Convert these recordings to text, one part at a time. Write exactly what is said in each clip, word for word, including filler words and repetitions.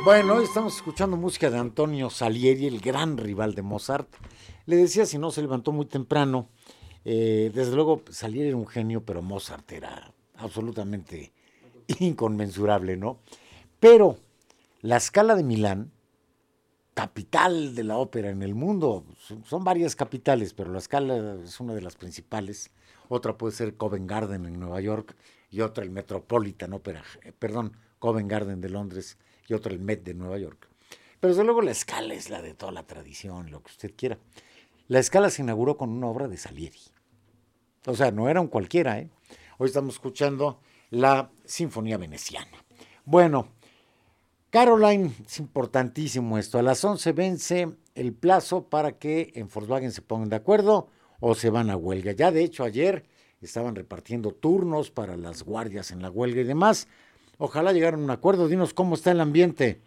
Bueno, hoy estamos escuchando música de Antonio Salieri, el gran rival de Mozart. Le decía, si no, se levantó muy temprano. Eh, desde luego, Salieri era un genio, pero Mozart era absolutamente inconmensurable, ¿no? Pero la Scala de Milán, capital de la ópera en el mundo, son, son varias capitales, pero la Scala es una de las principales. Otra puede ser Covent Garden en Nueva York y otra el Metropolitan Opera, eh, perdón, Covent Garden de Londres y otra el Met de Nueva York. Pero desde luego la Scala es la de toda la tradición, lo que usted quiera. La Scala se inauguró con una obra de Salieri. O sea, no era un cualquiera, ¿eh? Hoy estamos escuchando la Sinfonía Veneciana. Bueno, Caroline, es importantísimo esto. A las once vence el plazo para que en Volkswagen se pongan de acuerdo o se van a huelga. Ya de hecho ayer estaban repartiendo turnos para las guardias en la huelga y demás. Ojalá llegaran a un acuerdo. Dinos cómo está el ambiente.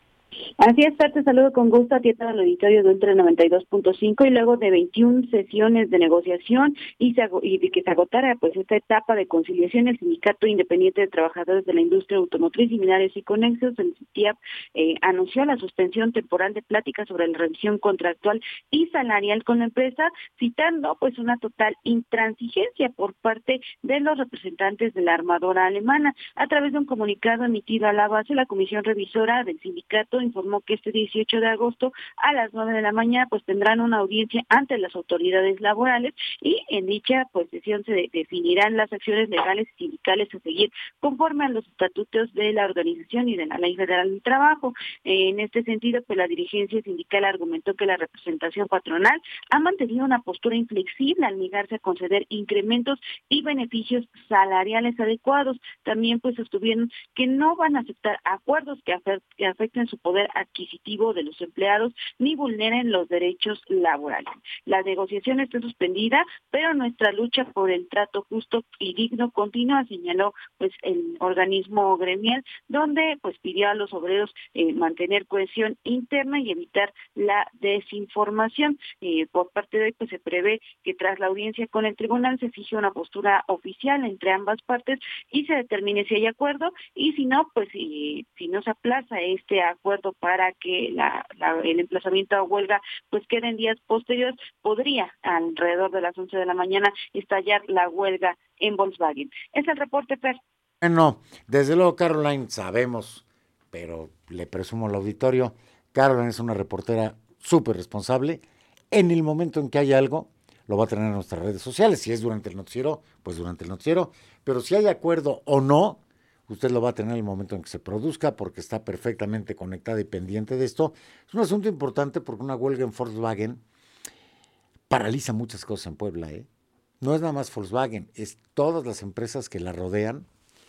Así es, Fer, te saludo con gusto a ti todo el auditorio de Ultra noventa y dos punto cinco y luego de veintiuna sesiones de negociación y, se, y de que se agotara pues esta etapa de conciliación, el Sindicato Independiente de Trabajadores de la Industria Automotriz, Similares y Conexos, el SITIAP, eh, anunció la suspensión temporal de pláticas sobre la revisión contractual y salarial con la empresa, citando pues una total intransigencia por parte de los representantes de la armadora alemana. A través de un comunicado emitido a la base, la Comisión Revisora del sindicato informó que este dieciocho de agosto a las nueve de la mañana pues tendrán una audiencia ante las autoridades laborales y en dicha pues sesión se de, definirán las acciones legales y sindicales a seguir conforme a los estatutos de la organización y de la Ley Federal del Trabajo. En este sentido, pues la dirigencia sindical argumentó que la representación patronal ha mantenido una postura inflexible al negarse a conceder incrementos y beneficios salariales adecuados. También pues sostuvieron que no van a aceptar acuerdos que, afe que afecten su poder adquisitivo de los empleados ni vulneren los derechos laborales. La negociación está suspendida, pero nuestra lucha por el trato justo y digno continúa, señaló pues el organismo gremial, donde pues pidió a los obreros eh, mantener cohesión interna y evitar la desinformación. Eh, por parte de hoy pues se prevé que tras la audiencia con el tribunal se fije una postura oficial entre ambas partes y se determine si hay acuerdo y si no, pues si, si no se aplaza este acuerdo para que la, la, el emplazamiento a huelga pues quede en días posteriores, podría alrededor de las once de la mañana estallar la huelga en Volkswagen. Es el reporte, Per. Bueno, desde luego, Caroline, sabemos, pero le presumo al auditorio, Caroline es una reportera súper responsable. En el momento en que haya algo, lo va a tener en nuestras redes sociales. Si es durante el noticiero, pues durante el noticiero. Pero si hay acuerdo o no, usted lo va a tener en el momento en que se produzca, porque está perfectamente conectada y pendiente de esto. Es un asunto importante porque una huelga en Volkswagen paraliza muchas cosas en Puebla, ¿eh? No es nada más Volkswagen, es todas las empresas que la rodean,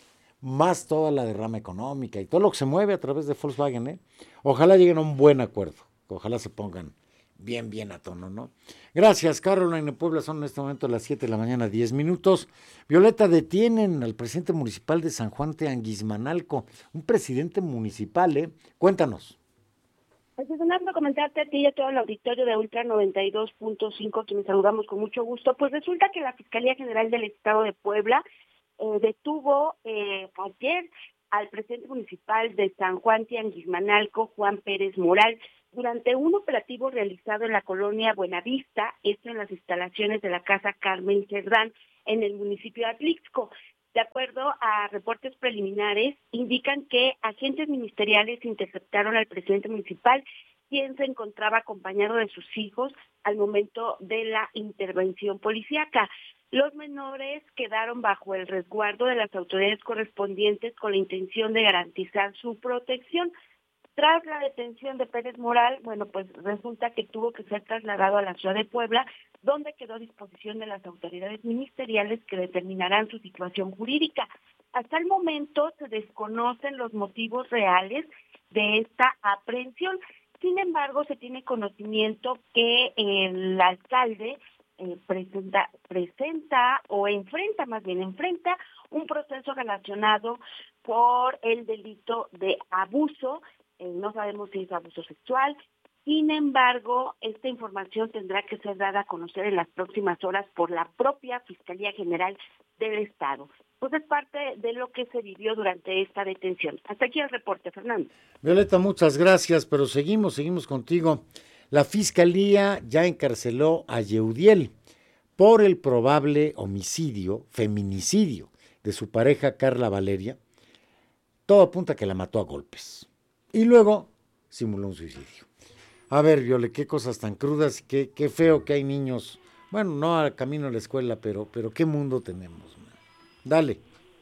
más toda la derrama económica y todo lo que se mueve a través de Volkswagen, ¿eh? Ojalá lleguen a un buen acuerdo, ojalá se pongan bien, bien a tono, ¿no? Gracias, Caroline. En Puebla son en este momento las siete de la mañana, diez minutos. Violeta, detienen al presidente municipal de San Juan Teanguismanalco, un presidente municipal, ¿eh? Cuéntanos. Pues es Fernando, comentarte a ti y a todo el auditorio de Ultra noventa y dos punto cinco, quienes saludamos con mucho gusto. Pues resulta que la Fiscalía General del Estado de Puebla eh, detuvo eh, ayer al presidente municipal de San Juan Tianguismanalco, Juan Pérez Moral, durante un operativo realizado en la colonia Buenavista, esto en las instalaciones de la Casa Carmen Cerdán, en el municipio de Atlixco. De acuerdo a reportes preliminares, indican que agentes ministeriales interceptaron al presidente municipal, quien se encontraba acompañado de sus hijos al momento de la intervención policíaca. Los menores quedaron bajo el resguardo de las autoridades correspondientes con la intención de garantizar su protección. Tras la detención de Pérez Moral, bueno, pues resulta que tuvo que ser trasladado a la ciudad de Puebla, donde quedó a disposición de las autoridades ministeriales que determinarán su situación jurídica. Hasta el momento se desconocen los motivos reales de esta aprehensión. Sin embargo, se tiene conocimiento que el alcalde eh, presenta, presenta o enfrenta, más bien enfrenta, un proceso relacionado por el delito de abuso. Eh, no sabemos si es abuso sexual, Sin embargo, esta información tendrá que ser dada a conocer en las próximas horas por la propia Fiscalía General del Estado. Pues es parte de lo que se vivió durante esta detención. Hasta aquí el reporte, Fernando. Violeta, muchas gracias, pero seguimos, seguimos contigo. La Fiscalía ya encarceló a Yeudiel por el probable homicidio, feminicidio de su pareja Carla Valeria. Todo apunta a que la mató a golpes. Y luego simuló un suicidio. A ver, Viole, qué cosas tan crudas, qué, qué feo que hay niños, bueno, no al camino a la escuela, pero, pero qué mundo tenemos, man. Dale.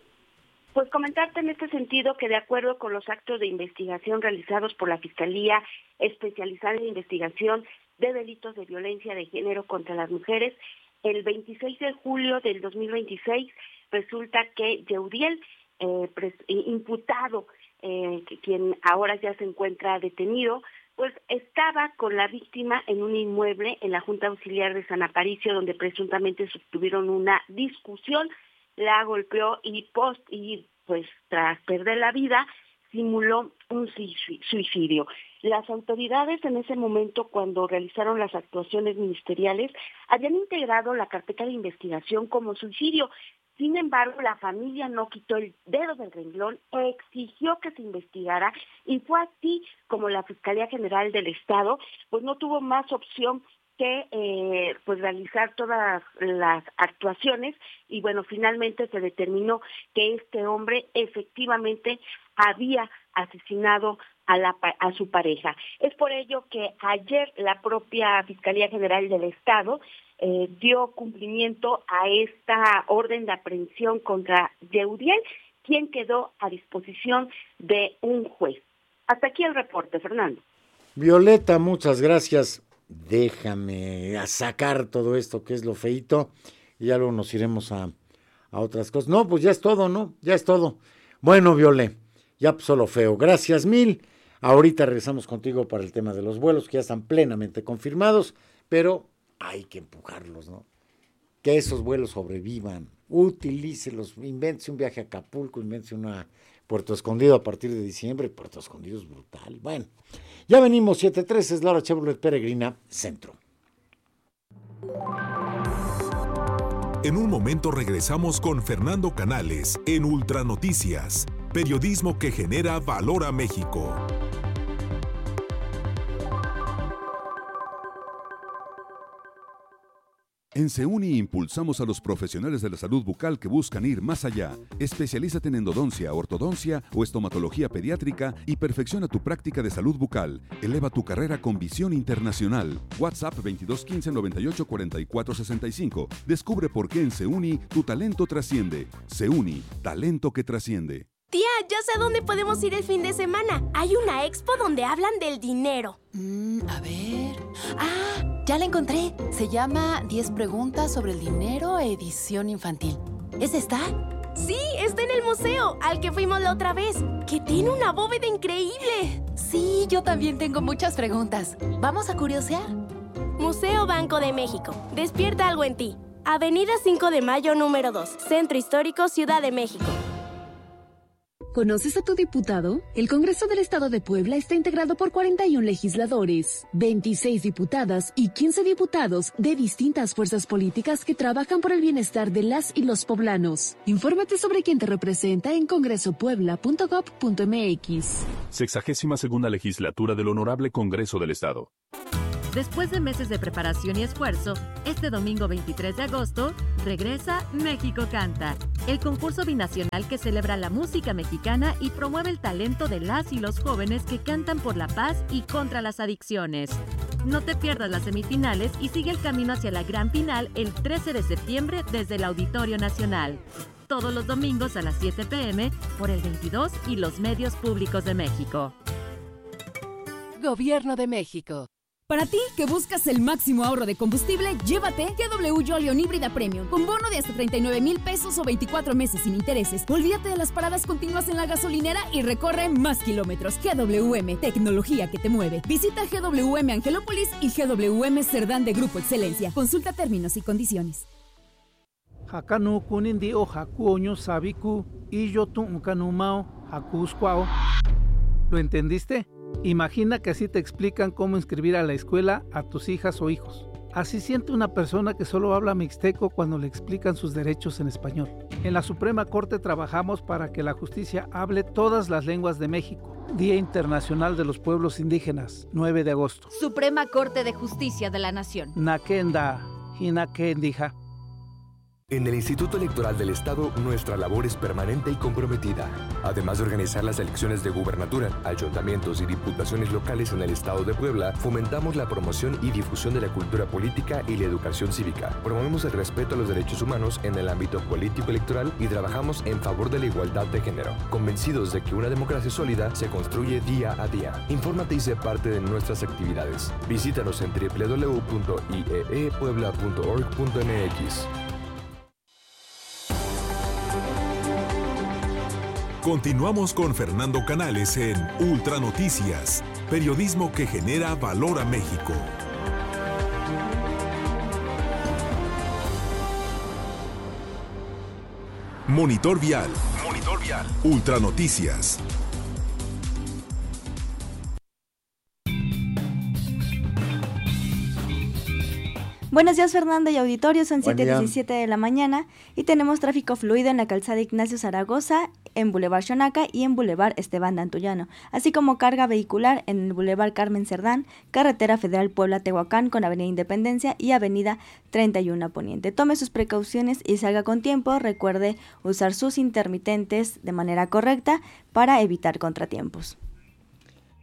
Pues comentarte en este sentido que de acuerdo con los actos de investigación realizados por la Fiscalía Especializada en Investigación de Delitos de Violencia de Género contra las Mujeres, el veintiséis de julio del dos mil veintiséis resulta que Yeudiel, eh, pres- imputado, eh, quien ahora ya se encuentra detenido, pues estaba con la víctima en un inmueble en la Junta Auxiliar de San Aparicio, donde presuntamente tuvieron una discusión, la golpeó y post y pues tras perder la vida simuló un suicidio. Las autoridades en ese momento, cuando realizaron las actuaciones ministeriales, habían integrado la carpeta de investigación como suicidio. Sin embargo, la familia no quitó el dedo del renglón, exigió que se investigara y fue así como la Fiscalía General del Estado pues no tuvo más opción que eh, pues realizar todas las actuaciones y bueno, finalmente se determinó que este hombre efectivamente había asesinado a, la, a su pareja. Es por ello que ayer la propia Fiscalía General del Estado Eh, dio cumplimiento a esta orden de aprehensión contra Yeudiel, quien quedó a disposición de un juez. Hasta aquí el reporte, Fernando. Violeta, muchas gracias. Déjame a sacar todo esto que es lo feíto y ya luego nos iremos a, a otras cosas. No, pues ya es todo, ¿no? Ya es todo. Bueno, Viole, ya pues solo feo. Gracias mil. Ahorita regresamos contigo para el tema de los vuelos, que ya están plenamente confirmados, pero hay que empujarlos, ¿no? Que esos vuelos sobrevivan, utilícelos, invéntese un viaje a Acapulco, invéntese una Puerto Escondido a partir de diciembre. Puerto Escondido es brutal. Bueno, ya venimos, siete tres, es la hora Chevrolet Peregrina Centro. En un momento regresamos con Fernando Canales en Ultranoticias, periodismo que genera valor a México. En Seuni impulsamos a los profesionales de la salud bucal que buscan ir más allá. Especialízate en endodoncia, ortodoncia o estomatología pediátrica y perfecciona tu práctica de salud bucal. Eleva tu carrera con visión internacional. WhatsApp veintidós quince noventa y ocho cuarenta y cuatro sesenta y cinco. Descubre por qué en Seuni tu talento trasciende. Seuni, talento que trasciende. Tía, ya sé a dónde podemos ir el fin de semana. Hay una expo donde hablan del dinero. Mm, a ver... ¡Ah! Ya la encontré. Se llama diez preguntas sobre el dinero, edición infantil. ¿Es esta? Sí, está en el museo, al que fuimos la otra vez, que tiene una bóveda increíble. Sí, yo también tengo muchas preguntas. ¿Vamos a curiosear? Museo Banco de México. Despierta algo en ti. Avenida cinco de Mayo, número dos. Centro Histórico, Ciudad de México. ¿Conoces a tu diputado? El Congreso del Estado de Puebla está integrado por cuarenta y un legisladores, veintiséis diputadas y quince diputados de distintas fuerzas políticas que trabajan por el bienestar de las y los poblanos. Infórmate sobre quién te representa en congreso puebla punto gob punto mx. Sexagésima segunda legislatura del Honorable Congreso del Estado. Después de meses de preparación y esfuerzo, este domingo veintitrés de agosto, regresa México Canta, el concurso binacional que celebra la música mexicana y promueve el talento de las y los jóvenes que cantan por la paz y contra las adicciones. No te pierdas las semifinales y sigue el camino hacia la gran final el trece de septiembre desde el Auditorio Nacional. Todos los domingos a las siete pe eme por el veintidós y los medios públicos de México. Gobierno de México. Para ti, que buscas el máximo ahorro de combustible, llévate G W Jolion Híbrida Premium con bono de hasta treinta y nueve mil pesos o veinticuatro meses sin intereses. Olvídate de las paradas continuas en la gasolinera y recorre más kilómetros. G W M, tecnología que te mueve. Visita G W M Angelópolis y G W M Cerdán de Grupo Excelencia. Consulta términos y condiciones. Hakanu kunindi o hakuoño sabiku y yo tu kanumao hakuskwao. ¿Lo entendiste? Imagina que así te explican cómo inscribir a la escuela a tus hijas o hijos. Así siente una persona que solo habla mixteco cuando le explican sus derechos en español. En la Suprema Corte trabajamos para que la justicia hable todas las lenguas de México. Día Internacional de los Pueblos Indígenas, nueve de agosto. Suprema Corte de Justicia de la Nación. Nakenda, Hinakendija. En el Instituto Electoral del Estado, nuestra labor es permanente y comprometida. Además de organizar las elecciones de gubernatura, ayuntamientos y diputaciones locales en el Estado de Puebla, fomentamos la promoción y difusión de la cultura política y la educación cívica. Promovemos el respeto a los derechos humanos en el ámbito político electoral y trabajamos en favor de la igualdad de género, convencidos de que una democracia sólida se construye día a día. Infórmate y sé parte de nuestras actividades. Visítanos en doble u doble u doble u punto i e e puebla punto org punto m x. Continuamos con Fernando Canales en Ultra Noticias, periodismo que genera valor a México. Monitor Vial. Monitor Vial. Ultra Noticias. Buenos días, Fernando y auditorio, son siete diecisiete de la mañana y tenemos tráfico fluido en la calzada Ignacio Zaragoza, en Boulevard Xonaca y en Boulevard Esteban Dantullano, así como carga vehicular en el Boulevard Carmen Cerdán, Carretera Federal Puebla-Tehuacán con Avenida Independencia y Avenida treinta y uno Poniente. Tome sus precauciones y salga con tiempo, recuerde usar sus intermitentes de manera correcta para evitar contratiempos.